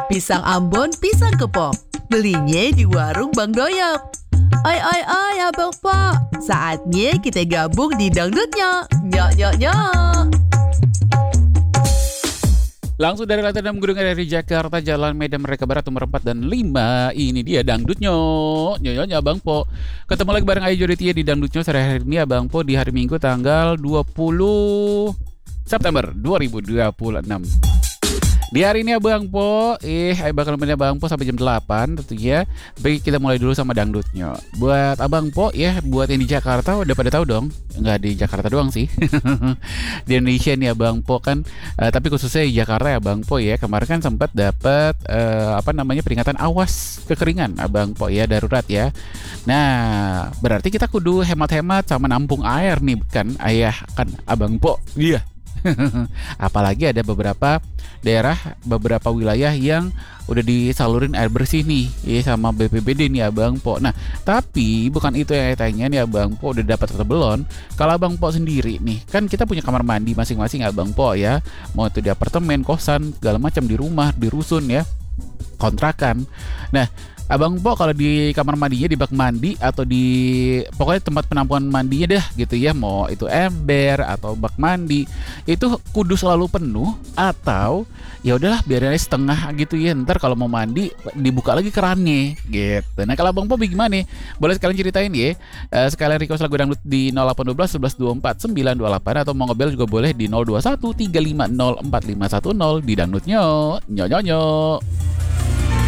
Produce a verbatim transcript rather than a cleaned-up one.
Pisang Ambon, pisang kepok. Belinya di warung Bang Doyok. Oi oi oi abang Po, saatnya kita gabung di dangdutnya. Nyok nyok nyok. Langsung dari lantai enam Gedung R R I Jakarta, Jalan Medan Merdeka Barat nomor empat dan lima. Ini dia dangdutnya. Nyonya Abang Po. Ketemu lagi bareng Ayu Joditia di dangdutnya sore hari ini Abang Po di hari Minggu tanggal dua puluh September dua ribu dua puluh enam. Di hari ini Abang Po, eh Ayu bakal nemenin Abang Po sampai jam delapan tentunya. Tapi kita mulai dulu sama dangdutnya. Buat Abang Po ya, buat yang di Jakarta udah pada tahu dong. Enggak di Jakarta doang sih. Di Indonesia nih Abang Po kan, uh, tapi khususnya di Jakarta ya Abang Po ya. Kemarin kan sempat dapat uh, apa namanya peringatan awas kekeringan Abang Po ya, darurat ya. Nah, berarti kita kudu hemat-hemat sama nampung air nih kan ayah kan Abang Po. Iya. Apalagi ada beberapa daerah, beberapa wilayah yang udah disalurin air bersih nih ya sama B P B D nih Abang Po. Nah, tapi bukan itu yang saya tanya nih Abang Po, udah dapat atau belum? Kalau Abang Po sendiri nih, kan kita punya kamar mandi masing-masing Abang Po ya. Mau itu di apartemen, kosan, segala macam, di rumah, di rusun ya, kontrakan. Nah, Abang Po kalau di kamar mandinya, di bak mandi atau di pokoknya tempat penampungan mandinya dah gitu ya, mau itu ember atau bak mandi, itu kudu selalu penuh atau ya udahlah biarin aja setengah gitu ya, ntar kalau mau mandi dibuka lagi kerannya gitu. Nah kalau Abang Po bagaimana? Boleh sekalian ceritain ya. Uh, sekalian request lagu dangdut di nol delapan satu dua, satu satu dua empat, sembilan dua delapan atau mau ngebel juga boleh di nol dua satu, tiga lima nol, empat lima satu nol di dangdutnya. Nyonyonyo.